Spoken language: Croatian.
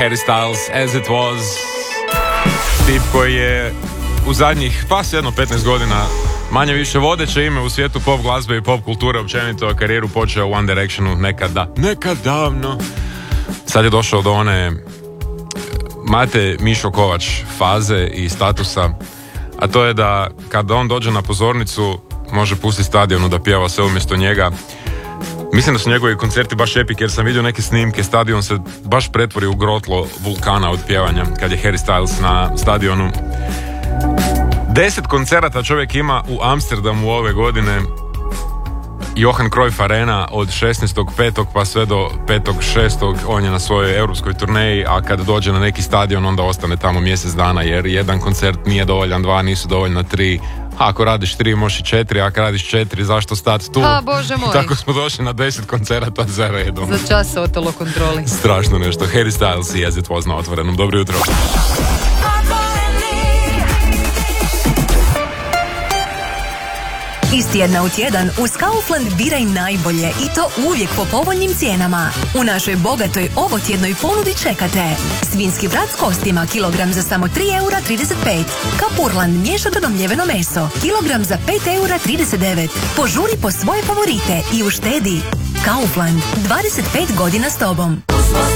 Harry Styles, As It Was. Tip koji je u zadnjih, pa jedno 15 godina manje više vodeće ime u svijetu pop glazbe i pop kulture općenito, karijeru počeo u One Directionu nekad davno. Sad je došao do one Mate Mišo Kovač faze i statusa, a to je da kada on dođe na pozornicu može pustiti stadionu da pjeva sve umjesto njega. Mislim da su njegovi koncerti baš epik, jer sam vidio neke snimke, stadion se baš pretvori u grotlo vulkana od pjevanja kad je Harry Styles na stadionu. 10 koncerata čovjek ima u Amsterdamu ove godine, Johan Cruyff Arena od 16.5. pa sve do 5.6. on je na svojoj europskoj turneji, a kad dođe na neki stadion onda ostane tamo mjesec dana, jer jedan koncert nije dovoljan, 2 nisu dovoljna, 3. Ako radiš 3, možeš i 4, ako radiš 4, zašto stati tu? A, Bože moj. Tako smo došli na 10 koncerata za redom. Za čas se otelo kontroli. Strašno nešto. Harry Styles i As It Was na Otvorenom. Dobro jutro. Iz tjedna u tjedan uz Kaufland biraj najbolje i to uvijek po povoljnim cijenama. U našoj bogatoj ovotjednoj ponudi čekate svinjski vrat s kostima, kilogram za samo 3,35 €. Kapurlan miješano mljeveno meso, kilogram za 5,39 €. Požuri po svoje favorite i uštedi. Kaufland, 25 godina s tobom.